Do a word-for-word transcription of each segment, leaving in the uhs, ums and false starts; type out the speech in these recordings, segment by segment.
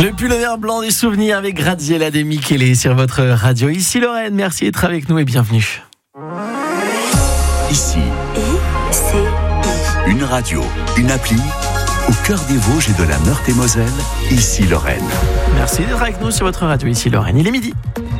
Le pull vert blanc des souvenirs avec Graziella De Michele sur votre radio. Ici Lorraine, merci d'être avec nous et bienvenue. Ici, I C I. une radio, une appli, au cœur des Vosges et de la Meurthe-et-Moselle. Ici Lorraine. Merci d'être avec nous sur votre radio. Ici Lorraine, il est midi.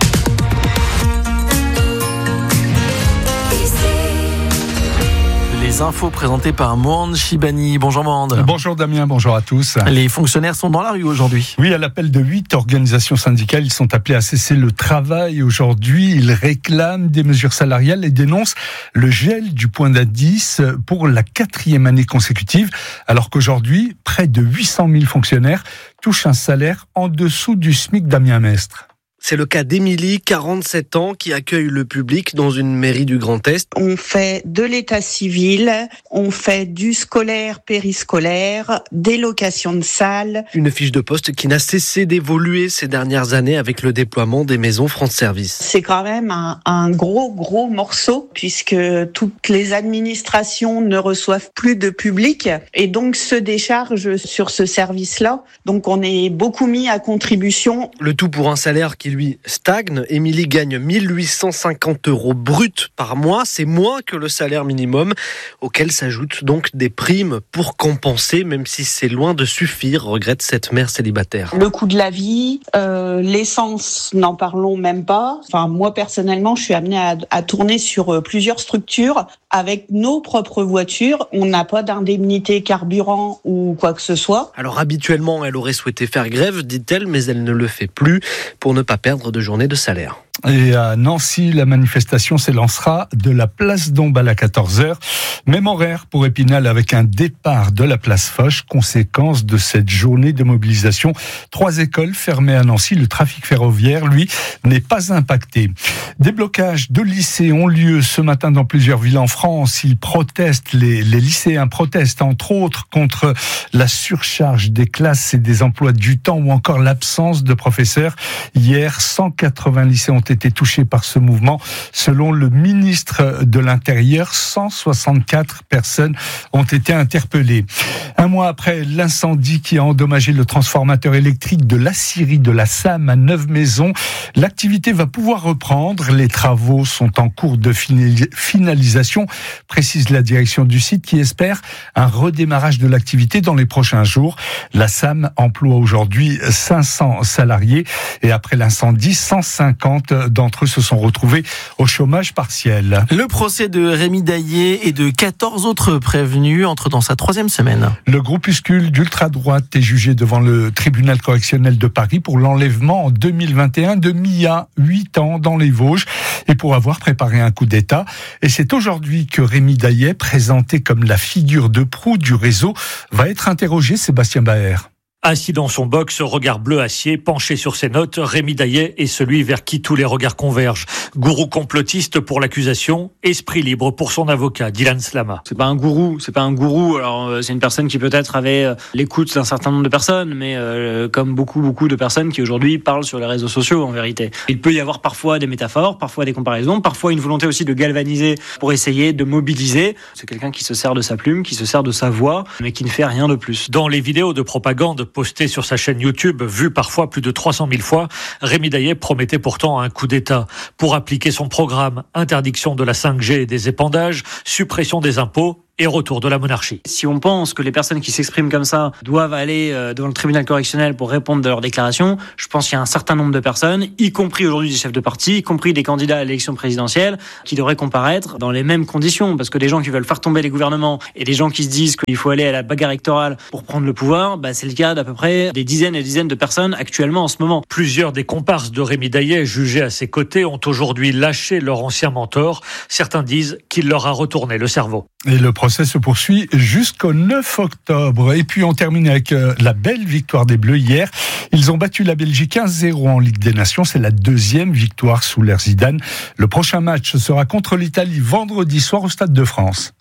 Les infos présentées par Mohand Chibani. Bonjour Mohand. Bonjour Damien, bonjour à tous. Les fonctionnaires sont dans la rue aujourd'hui. Oui, à l'appel de huit organisations syndicales, ils sont appelés à cesser le travail aujourd'hui. Ils réclament des mesures salariales et dénoncent le gel du point d'indice pour la quatrième année consécutive, alors qu'aujourd'hui, près de huit cent mille fonctionnaires touchent un salaire en dessous du SMIC. Damien Mestre. C'est le cas d'Émilie, quarante-sept ans, qui accueille le public dans une mairie du Grand Est. On fait de l'état civil, on fait du scolaire, périscolaire, des locations de salles. Une fiche de poste qui n'a cessé d'évoluer ces dernières années avec le déploiement des maisons France Service. C'est quand même un, un gros, gros morceau puisque toutes les administrations ne reçoivent plus de public et donc se déchargent sur ce service-là. Donc on est beaucoup mis à contribution. Le tout pour un salaire qui lui stagne. Émilie gagne mille huit cent cinquante euros bruts par mois. C'est moins que le salaire minimum, auquel s'ajoutent donc des primes pour compenser, même si c'est loin de suffire, regrette cette mère célibataire. Le coût de la vie, euh, l'essence, n'en parlons même pas. Enfin, moi personnellement, je suis amenée à, à tourner sur plusieurs structures avec nos propres voitures. On n'a pas d'indemnité carburant ou quoi que ce soit. Alors habituellement, elle aurait souhaité faire grève, dit-elle, mais elle ne le fait plus pour ne pas perdre de journée de salaire. Et à Nancy, la manifestation s'élancera de la place Dombasle à quatorze heures. Même horaire pour Épinal avec un départ de la place Foch, conséquence de cette journée de mobilisation. Trois écoles fermées à Nancy. Le trafic ferroviaire, lui, n'est pas impacté. Des blocages de lycées ont lieu ce matin dans plusieurs villes en France. Ils protestent, les, les lycéens protestent entre autres contre la surcharge des classes et des emplois du temps ou encore l'absence de professeurs. Hier, cent quatre-vingts lycées ont été touchés par ce mouvement. Selon le ministre de l'Intérieur, cent soixante-quatre personnes ont été interpellées. Un mois après l'incendie qui a endommagé le transformateur électrique de l'aciérie de la Sam à Neuve-Maisons, l'activité va pouvoir reprendre. Les travaux sont en cours de finalisation, précise la direction du site qui espère un redémarrage de l'activité dans les prochains jours. La Sam emploie aujourd'hui cinq cents salariés et après l'incendie, cent cinquante d'entre eux se sont retrouvés au chômage partiel. Le procès de Rémi Daillé et de quatorze autres prévenus entre dans sa troisième semaine. Le groupuscule d'ultra-droite est jugé devant le tribunal correctionnel de Paris pour l'enlèvement en deux mille vingt et un de Mia, huit ans, dans les Vosges, et pour avoir préparé un coup d'État. Et c'est aujourd'hui que Rémi Daillé, présenté comme la figure de proue du réseau, va être interrogé. Sébastien Baer. Assis dans son box, regard bleu acier, penché sur ses notes, Rémi Daillé est celui vers qui tous les regards convergent. Gourou complotiste pour l'accusation, esprit libre pour son avocat, Dylan Slama. C'est pas un gourou, c'est pas un gourou. Alors euh, c'est une personne qui peut-être avait euh, l'écoute d'un certain nombre de personnes, mais euh, comme beaucoup beaucoup de personnes qui aujourd'hui parlent sur les réseaux sociaux en vérité. Il peut y avoir parfois des métaphores, parfois des comparaisons, parfois une volonté aussi de galvaniser pour essayer de mobiliser. C'est quelqu'un qui se sert de sa plume, qui se sert de sa voix, mais qui ne fait rien de plus. Dans les vidéos de propagande posté sur sa chaîne YouTube, vu parfois plus de trois cent mille fois, Rémi Daillé promettait pourtant un coup d'État pour appliquer son programme, interdiction de la cinq G et des épandages, suppression des impôts et retour de la monarchie. Si on pense que les personnes qui s'expriment comme ça doivent aller devant le tribunal correctionnel pour répondre de leurs déclarations, je pense qu'il y a un certain nombre de personnes, y compris aujourd'hui des chefs de parti, y compris des candidats à l'élection présidentielle, qui devraient comparaître dans les mêmes conditions. Parce que des gens qui veulent faire tomber les gouvernements et des gens qui se disent qu'il faut aller à la bagarre électorale pour prendre le pouvoir, bah c'est le cas d'à peu près des dizaines et des dizaines de personnes actuellement en ce moment. Plusieurs des comparses de Rémi Daillé jugés à ses côtés ont aujourd'hui lâché leur ancien mentor. Certains disent qu'il leur a retourné le cerveau. Et le procès se poursuit jusqu'au neuf octobre. Et puis on termine avec la belle victoire des Bleus hier. Ils ont battu la Belgique un zéro en Ligue des Nations. C'est la deuxième victoire sous l'ère Zidane. Le prochain match sera contre l'Italie vendredi soir au Stade de France.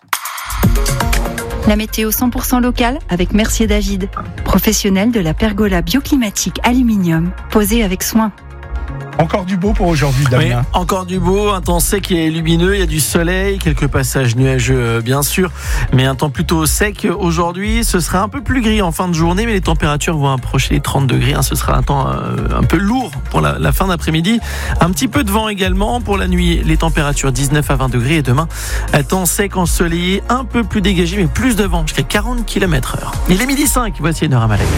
La météo cent pour cent locale avec Mercier David, professionnel de la pergola bioclimatique aluminium, posée avec soin. Encore du beau pour aujourd'hui, Damien. Oui, encore du beau, un temps sec et lumineux, il y a du soleil, quelques passages nuageux bien sûr, mais un temps plutôt sec. Aujourd'hui, ce sera un peu plus gris en fin de journée, mais les températures vont approcher les trente degrés. Hein. Ce sera un temps euh, un peu lourd pour la, la fin d'après-midi. Un petit peu de vent également. Pour la nuit, les températures dix-neuf à vingt degrés. Et demain, un temps sec, ensoleillé, un peu plus dégagé, mais plus de vent, jusqu'à quarante kilomètres heure. Il est midi cinq, voici Enora Malagré.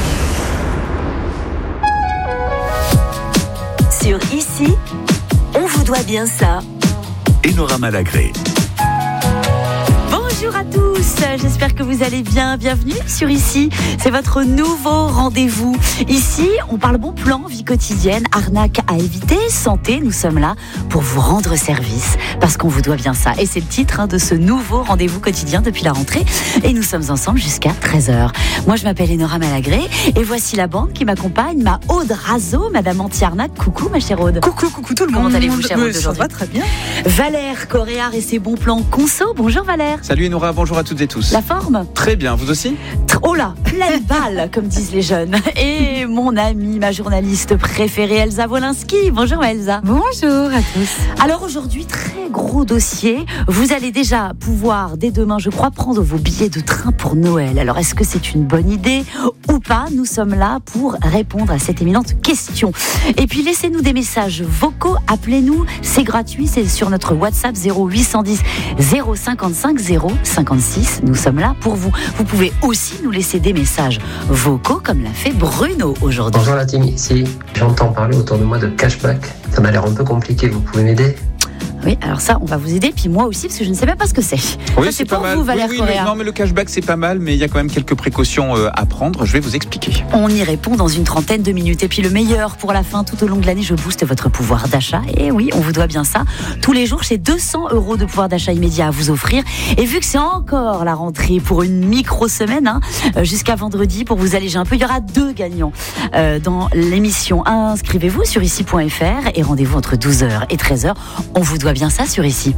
Sur Ici, on vous doit bien ça. Enora Malagré. Bonjour à tous, j'espère que vous allez bien. Bienvenue sur Ici, c'est votre nouveau rendez-vous. Ici, on parle bon plan, vie quotidienne, arnaque à éviter, santé. Nous sommes là pour vous rendre service parce qu'on vous doit bien ça. Et c'est le titre hein, de ce nouveau rendez-vous quotidien depuis la rentrée. Et nous sommes ensemble jusqu'à treize heures. Moi, je m'appelle Enora Malagré et voici la bande qui m'accompagne, ma Aude Razo, Madame Anti-Arnaque. Coucou ma chère Aude. Coucou, coucou tout le monde. Comment allez-vous, chère Aude, aujourd'hui ? Ça va très bien. Valère Coréard et ses bons plans conso. Bonjour Valère. Salut Enora, bonjour à toutes et tous. La forme ? Très bien, vous aussi ? Oh là, pleine balle, comme disent les jeunes. Et mon amie, ma journaliste préférée, Elsa Wolinski. Bonjour Elsa. Bonjour à tous. Alors aujourd'hui, très gros dossier. Vous allez déjà pouvoir, dès demain, je crois, prendre vos billets de train pour Noël. Alors est-ce que c'est une bonne idée ou pas ? Nous sommes là pour répondre à cette éminente question. Et puis laissez-nous des messages vocaux, appelez-nous, c'est gratuit, c'est sur notre WhatsApp zéro huit cent dix zéro cinquante-cinq zéro cinquante-six. Nous sommes là pour vous. Vous pouvez aussi nous laisser des messages vocaux comme l'a fait Bruno aujourd'hui. Bonjour la team, ici j'entends parler autour de moi de cashback. Ça m'a l'air un peu compliqué, vous pouvez m'aider ? Oui, alors ça, on va vous aider, puis moi aussi, parce que je ne sais même pas ce que c'est. Oui, ça, c'est, c'est pour pas mal. vous, Valère oui, oui, Coréard. le, non, mais le cashback, c'est pas mal, mais il y a quand même quelques précautions euh, à prendre. Je vais vous expliquer. On y répond dans une trentaine de minutes. Et puis le meilleur pour la fin, tout au long de l'année, je booste votre pouvoir d'achat. Et oui, on vous doit bien ça. Tous les jours, j'ai deux cents euros de pouvoir d'achat immédiat à vous offrir. Et vu que c'est encore la rentrée pour une micro-semaine, hein, jusqu'à vendredi, pour vous alléger un peu, il y aura deux gagnants euh, dans l'émission. Inscrivez-vous sur ici point f r et rendez-vous entre douze heures et treize heures. On vous doit bien ça sur Ici.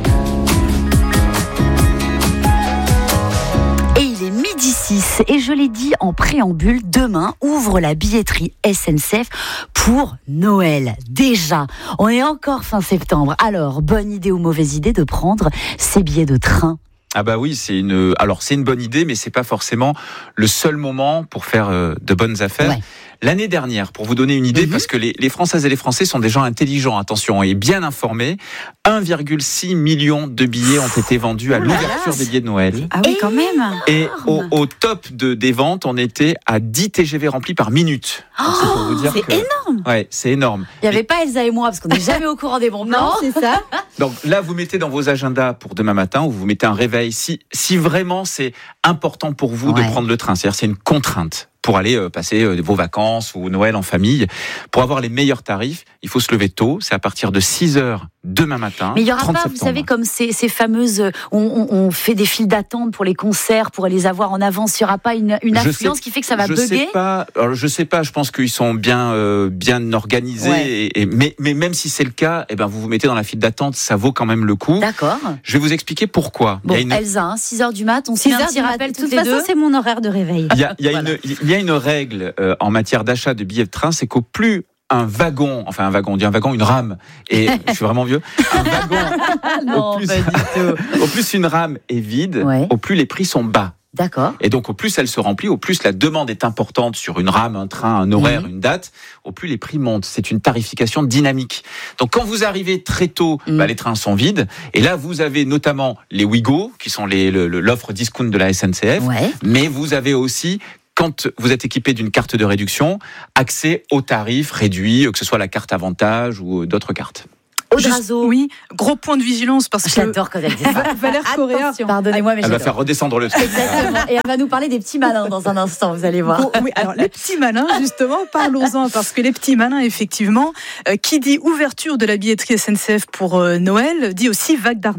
Et il est midi six et je l'ai dit en préambule, demain ouvre la billetterie S N C F pour Noël. Déjà, on est encore fin septembre. Alors, bonne idée ou mauvaise idée de prendre ces billets de train ? Ah bah oui, c'est une. Alors c'est une bonne idée, mais c'est pas forcément le seul moment pour faire euh, de bonnes affaires. Ouais. L'année dernière, pour vous donner une idée, mmh. parce que les, les Françaises et les Français sont des gens intelligents, attention, et bien informés, un virgule six million de billets ont été vendus à l'ouverture des billets de Noël. Ah oui, quand même. Et au, au top de, des ventes, on était à dix T G V remplis par minute. Oh, c'est pour vous dire c'est que, énorme. Ouais, c'est énorme. Il n'y avait et... pas Elsa et moi, parce qu'on n'est jamais au courant des bons plans. Non, c'est ça. Donc là, vous mettez dans vos agendas pour demain matin, ou vous mettez un réveil, si, si vraiment c'est important pour vous ouais. de prendre le train, c'est-à-dire c'est une contrainte pour aller euh, passer euh, vos vacances ou Noël en famille. Pour avoir les meilleurs tarifs, il faut se lever tôt. C'est à partir de six heures demain matin. Mais il n'y aura pas, septembre. Vous savez, comme ces, ces fameuses... On, on, on fait des files d'attente pour les concerts, pour les avoir en avance. Il n'y aura pas une, une influence sais, qui fait que ça va je bugger sais pas, alors Je ne sais pas. Je pense qu'ils sont bien, euh, bien organisés. Ouais. Et, et, mais, mais même si c'est le cas, eh ben, vous vous mettez dans la file d'attente. Ça vaut quand même le coup. D'accord. Je vais vous expliquer pourquoi. Bon, il y a une... Elsa, hein, six heures du mat, on se fait un petit rappel toutes les deux. De toute façon, c'est mon horaire de réveil. Il y a, il y a, voilà. une, il y a une règle euh, en matière d'achat de billets de train, c'est qu'au plus un wagon, enfin un wagon, on dit un wagon, une rame, et je suis vraiment vieux, un wagon, non, au, plus, au plus une rame est vide, ouais. au plus les prix sont bas. D'accord. Et donc, au plus elle se remplit, au plus la demande est importante sur une rame, un train, un horaire, mmh. une date, au plus les prix montent. C'est une tarification dynamique. Donc, quand vous arrivez très tôt, mmh. bah, les trains sont vides. Et là, vous avez notamment les Ouigo, qui sont les, le, l'offre discount de la S N C F. Ouais. Mais vous avez aussi, quand vous êtes équipé d'une carte de réduction, accès aux tarifs réduits, que ce soit la carte Avantage ou d'autres cartes. Aude Razo. Oui, gros point de vigilance parce que j'adore quand elle dit ça. Valère Coréard. Pardonnez-moi, mais elle j'adore. va faire redescendre le truc. Exactement. Et elle va nous parler des petits malins dans un instant, vous allez voir. Bon, oui, alors les petits malins, justement, parlons-en parce que les petits malins, effectivement, euh, qui dit ouverture de la billetterie S N C F pour euh, Noël, dit aussi vague d'arnaque.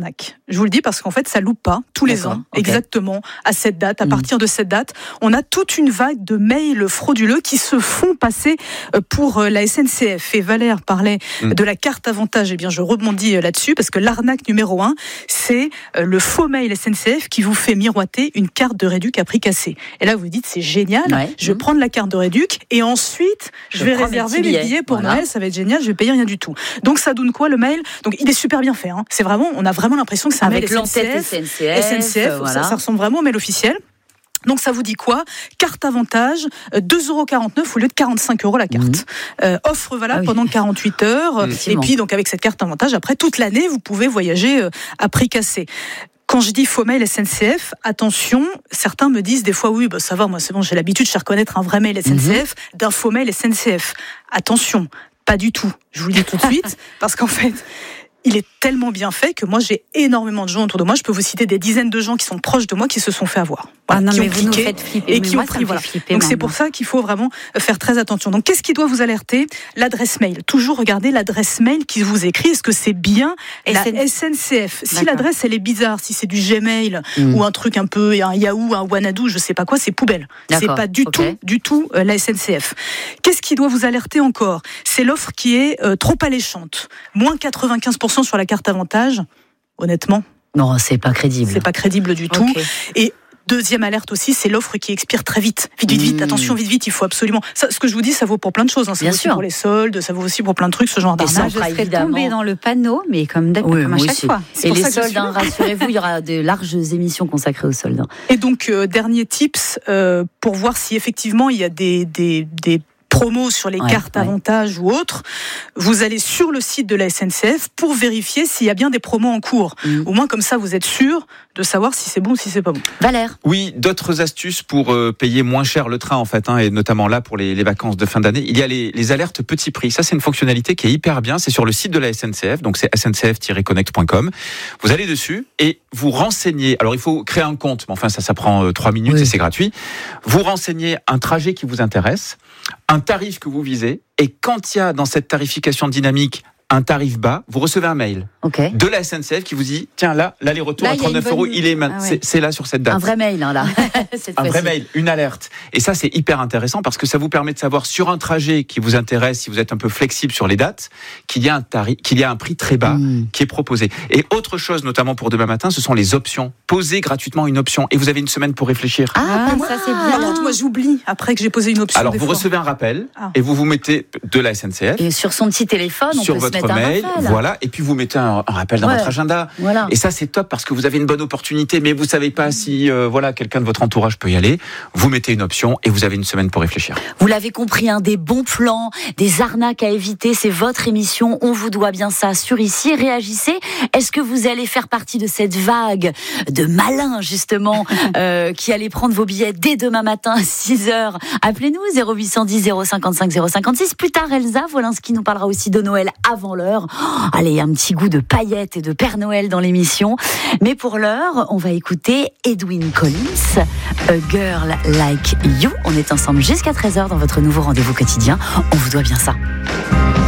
Je vous le dis parce qu'en fait, ça loupe pas tous les D'accord, ans, okay. exactement à cette date. À mmh. partir de cette date, on a toute une vague de mails frauduleux qui se font passer pour la S N C F. Et Valère parlait mmh. de la carte avantage. Eh bien, je rebondis là-dessus parce que l'arnaque numéro un, c'est le faux mail S N C F qui vous fait miroiter une carte de réduc à prix cassé. Et là, vous vous dites, c'est génial. Ouais. Je vais mmh. prendre la carte de réduc et ensuite, je, je vais réserver mes billets pour voilà. Noël. Ça va être génial. Je vais payer rien du tout. Donc, ça donne quoi le mail? Donc, il est super bien fait. Hein. C'est vraiment, on a vraiment l'impression que c'est un avec mail l'entête S N C F. S N C F, voilà. ça, ça ressemble vraiment au mail officiel. Donc ça vous dit quoi? Carte avantage, deux euros quarante-neuf au lieu de quarante-cinq euros la carte. Mmh. Euh, offre valable ah oui. pendant quarante-huit heures. Mmh. Et puis donc avec cette carte avantage, après toute l'année, vous pouvez voyager à prix cassé. Quand je dis faux mail S N C F, attention, certains me disent des fois oui, bah ça va, moi c'est bon, j'ai l'habitude, je sais reconnaître un vrai mail S N C F mmh. d'un faux mail S N C F. Attention, pas du tout. Je vous le dis tout de suite, parce qu'en fait, il est tellement bien fait que moi j'ai énormément de gens autour de moi. Je peux vous citer des dizaines de gens qui sont proches de moi qui se sont fait avoir, voilà, ah non, qui mais ont cliqué et qui ont pris. Voilà. Donc c'est pour ça qu'il faut vraiment faire très attention. Donc qu'est-ce qui doit vous alerter? L'adresse mail. Toujours regarder l'adresse mail qui vous écrit. Est-ce que c'est bien la S N C F? Si D'accord. l'adresse elle est bizarre, si c'est du Gmail mmh. ou un truc un peu un Yahoo, un Wanadoo, je sais pas quoi, c'est poubelle. D'accord. C'est pas du okay. tout, du tout euh, la S N C F. Qu'est-ce qui doit vous alerter encore? C'est l'offre qui est euh, trop alléchante. Moins quatre-vingt-quinze pour cent sur la carte avantage, honnêtement. Non, c'est pas crédible. C'est pas crédible du tout. Okay. Et deuxième alerte aussi, c'est l'offre qui expire très vite. Vite, vite, vite. Mmh. Attention, vite, vite. Il faut absolument. Ça, ce que je vous dis, ça vaut pour plein de choses. Hein. Ça Bien vaut sûr. aussi pour les soldes, ça vaut aussi pour plein de trucs, ce genre d'arnaque. Ça, je serais tombée dans le panneau, mais comme, oui, comme à chaque aussi. fois. C'est et les soldes, hein, rassurez-vous, il y aura de larges émissions consacrées aux soldes. Et donc, euh, dernier tips euh, pour voir si effectivement il y a des des des promos sur les ouais, cartes ouais. avantages ou autres, vous allez sur le site de la S N C F pour vérifier s'il y a bien des promos en cours. Mmh. Au moins comme ça, vous êtes sûr de savoir si c'est bon ou si c'est pas bon. Valère. Oui, d'autres astuces pour euh, payer moins cher le train en fait, hein, et notamment là pour les, les vacances de fin d'année. Il y a les, les alertes petit prix. Ça, c'est une fonctionnalité qui est hyper bien. C'est sur le site de la S N C F, donc c'est s n c f tiret connect point com. Vous allez dessus et vous renseignez. Alors il faut créer un compte, mais enfin ça, ça prend euh, trois minutes oui. et c'est gratuit. Vous renseignez un trajet qui vous intéresse, un tarif que vous visez, et quand il y a dans cette tarification dynamique un tarif bas, vous recevez un mail okay. de la S N C F qui vous dit tiens là, l'aller-retour là, à trente-neuf euros, bonne... il est, ah ouais. c'est, c'est là sur cette date. Un vrai mail hein, là. un vrai mail, une alerte. Et ça c'est hyper intéressant parce que ça vous permet de savoir sur un trajet qui vous intéresse, si vous êtes un peu flexible sur les dates, qu'il y a un tarif, qu'il y a un prix très bas mmh. qui est proposé. Et autre chose, notamment pour demain matin, ce sont les options. Posez gratuitement une option et vous avez une semaine pour réfléchir. Ah, ah ça c'est bien. Alors, moi j'oublie après que j'ai posé une option. Alors vous fois. recevez un rappel ah. et vous vous mettez de la S N C F. Et sur son petit téléphone, on sur peut votre se mettre mail, un rappel. Voilà, et puis vous mettez un, un rappel dans ouais. votre agenda. Voilà. Et ça c'est top parce que vous avez une bonne opportunité, mais vous savez pas si euh, voilà quelqu'un de votre entourage peut y aller. Vous mettez une option et vous avez une semaine pour réfléchir. Vous l'avez compris, hein, des bons plans, des arnaques à éviter. C'est votre émission. On vous doit bien ça sur Ici. Réagissez. Est-ce que vous allez faire partie de cette vague de malins justement euh, qui allez prendre vos billets dès demain matin à six heures? Appelez-nous zéro huit cent dix zéro cinquante-cinq zéro cinquante-six. Plus tard, Elsa Wolinski nous parlera aussi de Noël avant l'heure. Oh, allez, un petit goût de paillettes et de Père Noël dans l'émission. Mais pour l'heure, on va écouter Edwyn Collins, A Girl Like You. On est ensemble jusqu'à treize heures dans votre nouveau rendez-vous quotidien. On vous doit bien ça.